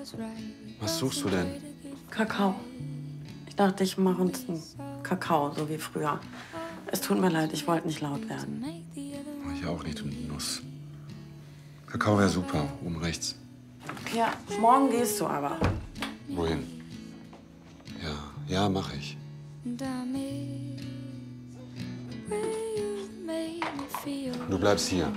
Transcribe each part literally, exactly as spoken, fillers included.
Was suchst du denn? Kakao. Ich dachte, ich mache uns einen Kakao, so wie früher. Es tut mir leid, ich wollte nicht laut werden. Ich auch nicht, du Nuss. Kakao wäre super, oben rechts. Ja, morgen gehst du aber. Wohin? Ja, ja, mach ich. Du bleibst hier.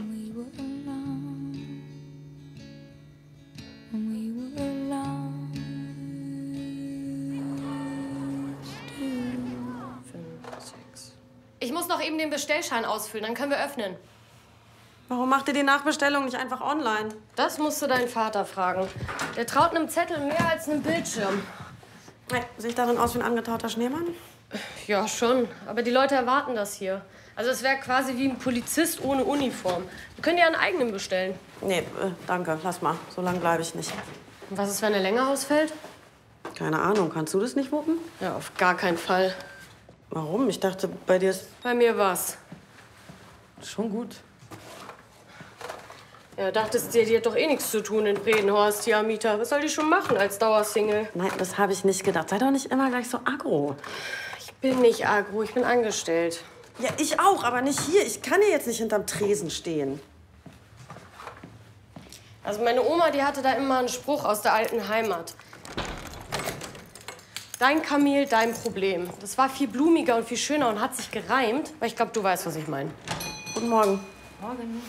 Ich muss noch eben den Bestellschein ausfüllen, dann können wir öffnen. Warum macht ihr die Nachbestellung nicht einfach online? Das musst du deinen Vater fragen. Der traut einem Zettel mehr als einem Bildschirm. Hey, sehe ich darin aus wie ein angetauter Schneemann? Ja, schon. Aber die Leute erwarten das hier. Also es wäre quasi wie ein Polizist ohne Uniform. Wir können dir einen eigenen bestellen. Nee, äh, danke, lass mal. So lange bleibe ich nicht. Und was ist, wenn er länger ausfällt? Keine Ahnung, kannst du das nicht wuppen? Ja, auf gar keinen Fall. Warum? Ich dachte, bei dir ist Bei mir war's. schon gut. Ja, dachtest dir, die hat doch eh nichts zu tun in Bredenhorst, die Amita. Was soll die schon machen als Dauersingle? Nein, das habe ich nicht gedacht. Sei doch nicht immer gleich so aggro. Ich bin nicht agro, ich bin angestellt. Ja, ich auch, aber nicht hier. Ich kann hier jetzt nicht hinterm Tresen stehen. Also meine Oma, die hatte da immer einen Spruch aus der alten Heimat. Dein Kamel, dein Problem. Das war viel blumiger und viel schöner und hat sich gereimt. Aber ich glaube, du weißt, was ich meine. Guten Morgen. Morgen.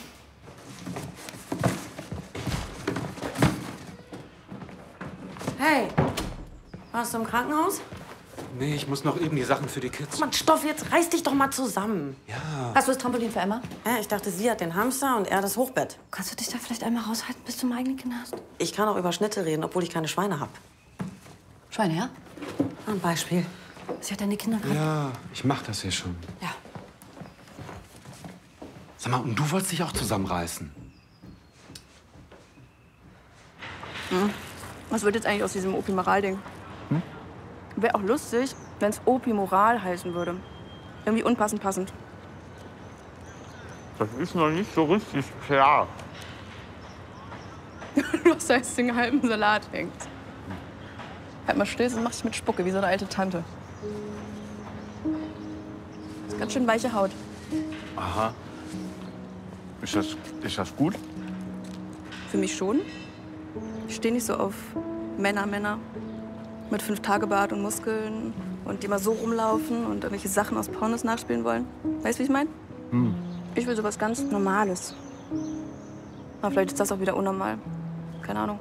Hey, warst du im Krankenhaus? Nee, ich muss noch eben die Sachen für die Kids. Mann, Stoff, jetzt reiß dich doch mal zusammen. Ja. Hast du das Trampolin für Emma? Ja, ich dachte, sie hat den Hamster und er das Hochbett. Kannst du dich da vielleicht einmal raushalten, bis du ein eigenes Kind hast? Ich kann auch über Schnitte reden, obwohl ich keine Schweine habe. Schweine, ja? Ein Beispiel. Sie hat deine Kinder gerade. Ja, ich mach das hier schon. Ja. Sag mal, und du wolltest dich auch zusammenreißen? Hm. Was wird jetzt eigentlich aus diesem Opi-Moral-Ding? Hm? Wäre auch lustig, wenn es Opi-Moral heißen würde. Irgendwie unpassend passend. Das ist noch nicht so richtig klar. Du hast heißt den halben Salat hängt. Halt mal still, sonst mach ich mit Spucke, wie so eine alte Tante. Das ist ganz schön weiche Haut. Aha. Ist das, ist das gut? Für mich schon. Ich stehe nicht so auf Männer, Männer. Mit fünf Tage Bart und Muskeln. Und die mal so rumlaufen und irgendwelche Sachen aus Pornos nachspielen wollen. Weißt du, wie ich meine? Hm. Ich will sowas ganz Normales. Aber vielleicht ist das auch wieder unnormal. Keine Ahnung.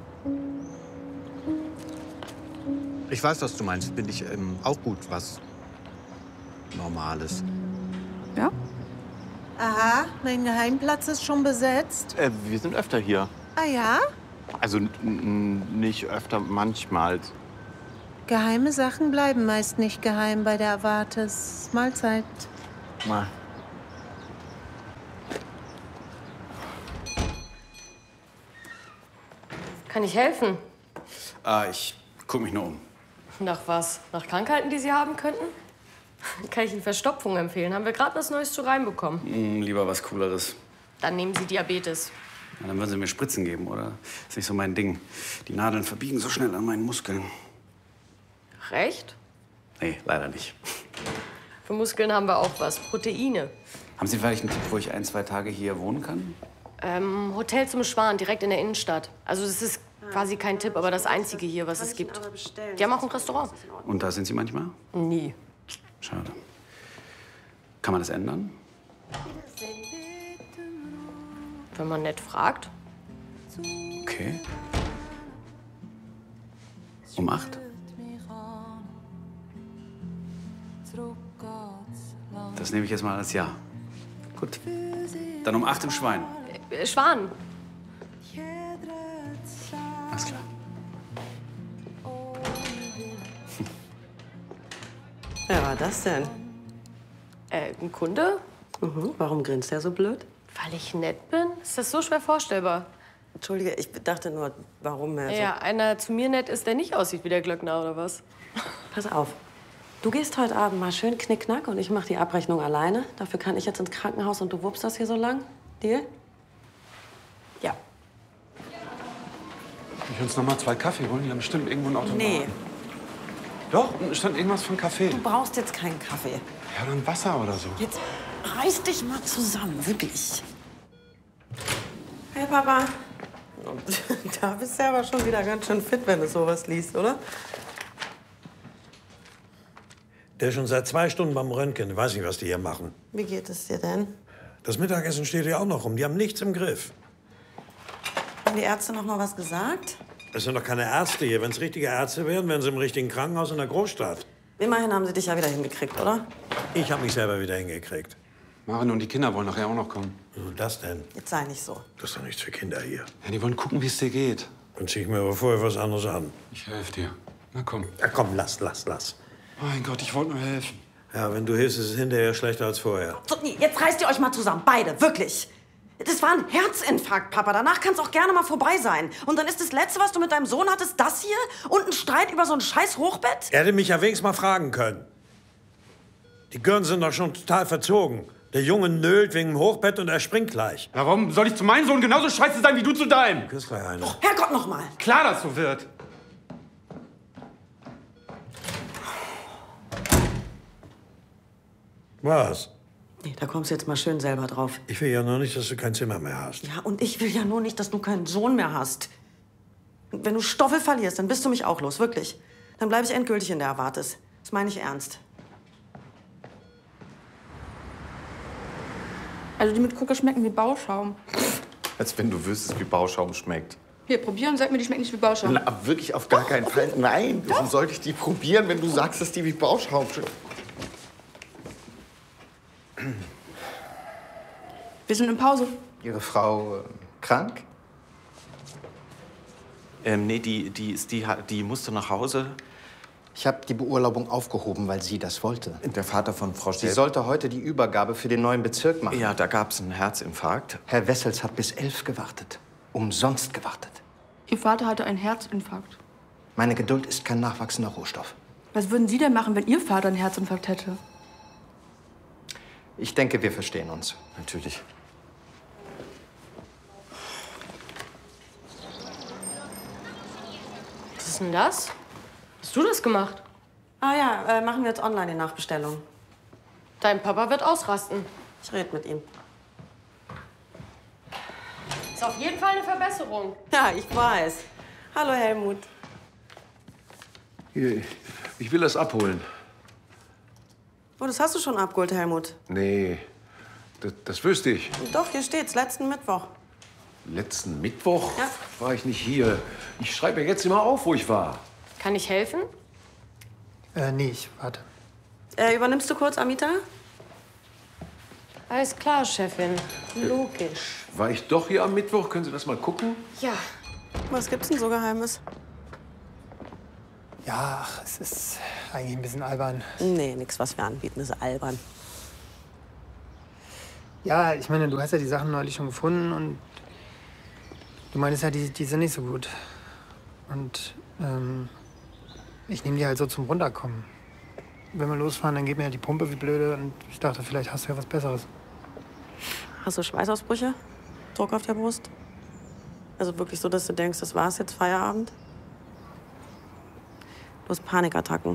Ich weiß, was du meinst. Bin ich ähm, auch gut, was Normales. Ja? Aha, mein Geheimplatz ist schon besetzt. Äh, wir sind öfter hier. Ah ja? Also n- n- nicht öfter, manchmal. Geheime Sachen bleiben meist nicht geheim bei der Erwartes. Mahlzeit. Mal. Kann ich helfen? Ah, ich guck mich nur um. Nach was? Nach Krankheiten, die Sie haben könnten? Kann ich Ihnen Verstopfung empfehlen. Haben wir gerade was Neues zu reinbekommen. Hm, lieber was Cooleres. Dann nehmen Sie Diabetes. Ja, dann würden Sie mir Spritzen geben, oder? Ist nicht so mein Ding. Die Nadeln verbiegen so schnell an meinen Muskeln. Recht? Nee, leider nicht. Für Muskeln haben wir auch was. Proteine. Haben Sie vielleicht einen Tipp, wo ich ein, zwei Tage hier wohnen kann? Ähm, Hotel zum Schwan, direkt in der Innenstadt. Also das ist quasi kein Tipp, aber das einzige hier, was es gibt. Die haben auch ein Restaurant. Und da sind Sie manchmal? Nie. Schade. Kann man das ändern? Wenn man nett fragt. Okay. Um acht? Das nehme ich jetzt mal als Ja. Gut. Dann um acht im Schwein. Äh, Schwan. Alles klar. Wer war das denn? Äh, ein Kunde? Mhm. Warum grinst der so blöd? Weil ich nett bin? Ist das so schwer vorstellbar? Entschuldige, ich dachte nur, warum er so... Ja, einer zu mir nett ist, der nicht aussieht wie der Glöckner, oder was? Pass auf. Du gehst heute Abend mal schön knickknack und ich mache die Abrechnung alleine. Dafür kann ich jetzt ins Krankenhaus und du wuppst das hier so lang. Deal? Ja. Soll ich uns noch mal zwei Kaffee holen? Die haben bestimmt irgendwo einen Automaten. Nee, Doch, unten stand irgendwas von Kaffee. du brauchst jetzt keinen Kaffee. Ja, dann Wasser oder so. Jetzt reiß dich mal zusammen, wirklich. Hey, Papa. Da bist du aber schon wieder ganz schön fit, wenn du sowas liest, oder? Der ist schon seit zwei Stunden beim Röntgen. Ich weiß nicht, was die hier machen. Wie geht es dir denn? Das Mittagessen steht ja auch noch rum. Die haben nichts im Griff. Haben die Ärzte noch mal was gesagt? Es sind doch keine Ärzte hier. Wenn es richtige Ärzte wären, wären sie im richtigen Krankenhaus in der Großstadt. Immerhin haben sie dich ja wieder hingekriegt, oder? Ich habe mich selber wieder hingekriegt. Maren und die Kinder wollen nachher auch noch kommen. Und das denn? Jetzt sei nicht so. Das ist doch nichts für Kinder hier. Ja, die wollen gucken, wie es dir geht. Dann zieh ich mir aber vorher was anderes an. Ich helfe dir. Na komm. Ja, komm, lass, lass, lass. Mein Gott, ich wollte nur helfen. Ja, wenn du hilfst, ist es hinterher schlechter als vorher. So, nee, jetzt reißt ihr euch mal zusammen, beide, wirklich. Das war ein Herzinfarkt, Papa. Danach kann es auch gerne mal vorbei sein. Und dann ist das Letzte, was du mit deinem Sohn hattest, das hier? Und ein Streit über so ein scheiß Hochbett? Er hätte mich ja wenigstens mal fragen können. Die Gören sind doch schon total verzogen. Der Junge nölt wegen dem Hochbett und er springt gleich. Ja, warum soll ich zu meinem Sohn genauso scheiße sein wie du zu deinem? Du kriegst gleich eine. Oh, Herrgott, noch mal. Klar, dass so wird. Was? Nee, da kommst du jetzt mal schön selber drauf. Ich will ja noch nicht, dass du kein Zimmer mehr hast. Ja, und ich will ja nur nicht, dass du keinen Sohn mehr hast. Und wenn du Stoffel verlierst, dann bist du mich auch los, wirklich. Dann bleibe ich endgültig in der Erwartes. Das meine ich ernst. Also die mit Gucke schmecken wie Bauschaum. Als wenn du wüsstest, wie Bauschaum schmeckt. Hier, probieren, sag mir, die schmecken nicht wie Bauschaum. Na, wirklich auf gar keinen Fall. Nein, warum sollte ich die probieren, wenn du sagst, dass die wie Bauschaum schmecken? Wir sind in Pause. Ihre Frau äh, krank? Ähm, nee, die, die, ist, die, hat- die musste nach Hause. Ich habe die Beurlaubung aufgehoben, weil sie das wollte. Der Vater von Frau Sie Stelp. sollte heute die Übergabe für den neuen Bezirk machen. Ja, da gab's einen Herzinfarkt. Herr Wessels hat bis elf gewartet. Umsonst gewartet. Ihr Vater hatte einen Herzinfarkt. Meine Geduld ist kein nachwachsender Rohstoff. Was würden Sie denn machen, wenn Ihr Vater einen Herzinfarkt hätte? Ich denke, wir verstehen uns. Natürlich. Was ist denn das? Hast du das gemacht? Ah ja, äh, machen wir jetzt online die Nachbestellung. Dein Papa wird ausrasten. Ich rede mit ihm. Ist auf jeden Fall eine Verbesserung. Ja, ich weiß. Hallo, Helmut. Hier, ich will das abholen. Oh, das hast du schon abgeholt, Helmut. Nee, das, das wüsste ich. Doch, hier steht's, letzten Mittwoch. Letzten Mittwoch Ja. war ich nicht hier. Ich schreibe ja jetzt immer auf, wo ich war. Kann ich helfen? Äh, nee, ich warte. Äh, übernimmst du kurz, Amita? Alles klar, Chefin. Logisch. War ich doch hier am Mittwoch? Können Sie das mal gucken? Ja. Was gibt's denn so Geheimes? Ja, ach, es ist eigentlich ein bisschen albern. Nee, nix, was wir anbieten, ist albern. Ja, ich meine, du hast ja die Sachen neulich schon gefunden und du meinst ja, die, die sind nicht so gut. Und ähm, ich nehme die halt so zum Runterkommen. Wenn wir losfahren, dann geht mir ja die Pumpe wie blöde und ich dachte, vielleicht hast du ja was Besseres. Hast du Schweißausbrüche? Druck auf der Brust? Also wirklich so, dass du denkst, das war's jetzt, Feierabend? Du hast Panikattacken.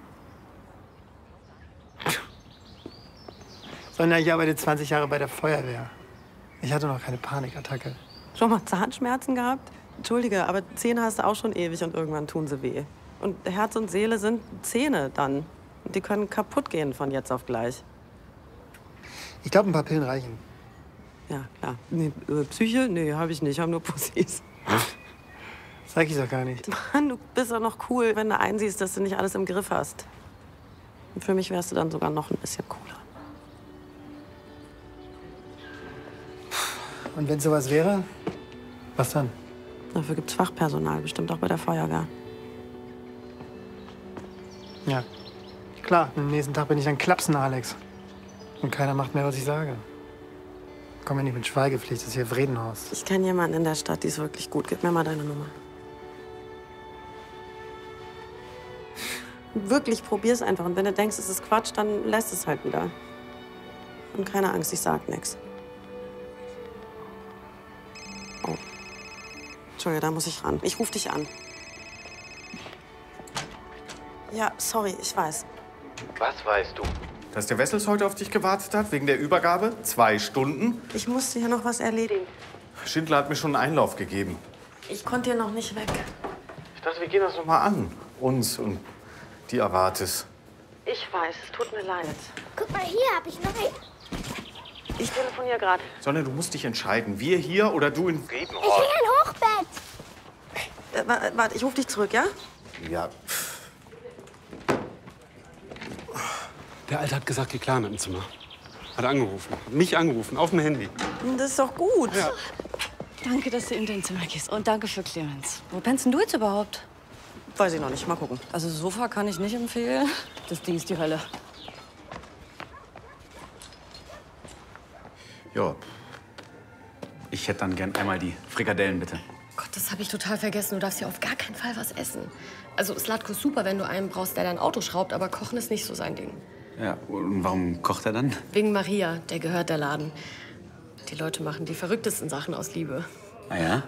Sondern ich arbeite zwanzig Jahre bei der Feuerwehr. Ich hatte noch keine Panikattacke. Schon mal Zahnschmerzen gehabt? Entschuldige, aber Zähne hast du auch schon ewig und irgendwann tun sie weh. Und Herz und Seele sind Zähne dann. Und die können kaputt gehen von jetzt auf gleich. Ich glaube, ein paar Pillen reichen. Ja, klar. Nee, äh, Psyche? Nee, habe ich nicht. Ich habe nur Pussys. Sag ich doch gar nicht. Mann, du bist doch noch cool, wenn du einsiehst, dass du nicht alles im Griff hast. Und für mich wärst du dann sogar noch ein bisschen cooler. Und wenn sowas wäre, was dann? Dafür gibt's Fachpersonal, bestimmt auch bei der Feuerwehr. Ja, klar. Am nächsten Tag bin ich ein Klapsen, Alex. Und keiner macht mehr, was ich sage. Komm ja nicht mit Schweigepflicht, das ist hier Vredenhaus. Ich kenne jemanden in der Stadt, die ist wirklich gut. Gib mir mal deine Nummer. Wirklich, probier's einfach. Und wenn du denkst, es ist Quatsch, dann lässt es halt wieder. Und keine Angst, ich sag nix. Oh. Entschuldige, da muss ich ran. Ich rufe dich an. Ja, sorry, ich weiß. Was weißt du? Dass der Wessels heute auf dich gewartet hat, wegen der Übergabe? Zwei Stunden? Ich musste hier noch was erledigen. Schindler hat mir schon einen Einlauf gegeben. Ich konnte hier noch nicht weg. Ich dachte, wir gehen das noch mal an. Uns und die Avates. Ich weiß, es tut mir leid. Guck mal, hier hab ich neu. Ich telefoniere gerade. Sonja, du musst dich entscheiden. Wir hier oder du in Ich will Friedenhorst? ein Hochbett. Äh, wa- warte, ich rufe dich zurück, ja? Ja. Der Alte hat gesagt, geh klar mit dem Zimmer. Hat angerufen. Hat mich angerufen, auf dem Handy. Das ist doch gut. Ja. Danke, dass du in dein Zimmer gehst. Und danke für Clemens. Wo pennst denn du jetzt überhaupt? Weiß ich noch nicht. Mal gucken. Also Sofa kann ich nicht empfehlen. Das Ding ist die Hölle. Ja. Ich hätte dann gern einmal die Frikadellen, bitte. Gott, das habe ich total vergessen. Du darfst hier auf gar keinen Fall was essen. Also Slatko ist super, wenn du einen brauchst, der dein Auto schraubt, aber Kochen ist nicht so sein Ding. Ja, und warum kocht er dann? Wegen Maria, der gehört der Laden. Die Leute machen die verrücktesten Sachen aus Liebe. Ah ja?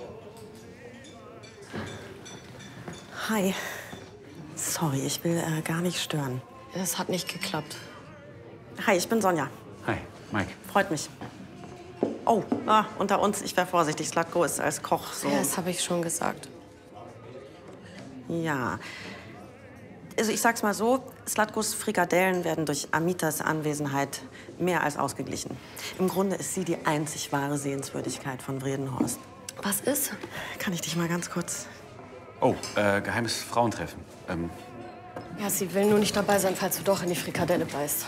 Hi. Sorry, ich will äh, gar nicht stören. Es hat nicht geklappt. Hi, ich bin Sonja. Hi, Mike. Freut mich. Oh, ah, unter uns, ich wäre vorsichtig. Slatko ist als Koch so. Ja, das habe ich schon gesagt. Ja. Also ich sag's mal so, Slatkos Frikadellen werden durch Amitas Anwesenheit mehr als ausgeglichen. Im Grunde ist sie die einzig wahre Sehenswürdigkeit von Vredenhorst. Was ist? Kann ich dich mal ganz kurz... Oh, äh, geheimes Frauentreffen. Ähm, Ja, sie will nur nicht dabei sein, falls du doch in die Frikadelle beißt.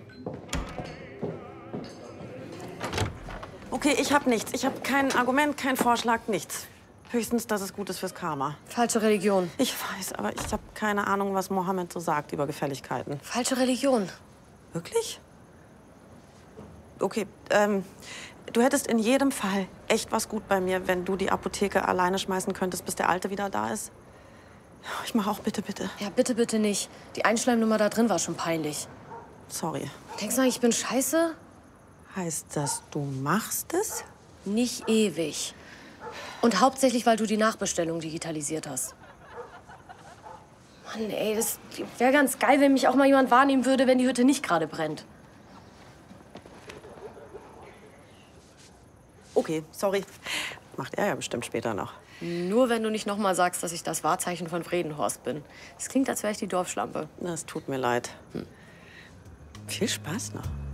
Okay, ich hab nichts. Ich hab kein Argument, kein Vorschlag, nichts. Höchstens, dass es gut ist fürs Karma. Falsche Religion. Ich weiß, aber ich habe keine Ahnung, was Mohammed so sagt über Gefälligkeiten. Falsche Religion. Wirklich? Okay, ähm, du hättest in jedem Fall echt was gut bei mir, wenn du die Apotheke alleine schmeißen könntest, bis der Alte wieder da ist. Ich mach auch bitte, bitte. Ja, bitte, bitte nicht. Die Einschleimnummer da drin war schon peinlich. Sorry. Denkst du eigentlich, ich bin scheiße? Heißt das, du machst es? Nicht ewig. Und hauptsächlich, weil du die Nachbestellung digitalisiert hast. Mann, ey, das wäre ganz geil, wenn mich auch mal jemand wahrnehmen würde, wenn die Hütte nicht gerade brennt. Okay, sorry. Macht er ja bestimmt später noch. Nur wenn du nicht noch mal sagst, dass ich das Wahrzeichen von Vredenhorst bin. Das klingt, als wäre ich die Dorfschlampe. Das tut mir leid. Hm. Viel Spaß noch.